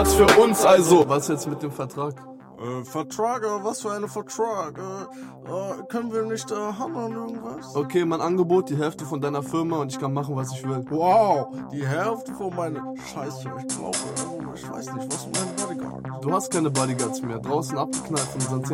Was für uns also? Was jetzt mit dem Vertrag? Vertrag? Was für eine Vertrag? Können wir nicht handeln irgendwas? Okay, mein Angebot, die Hälfte von deiner Firma und ich kann machen, was ich will. Wow, die Hälfte von meiner... Scheiße, ich glaube, ich weiß nicht, was ist mein Bodyguard? Du hast keine Bodyguards mehr. Draußen abgeknallt von unseren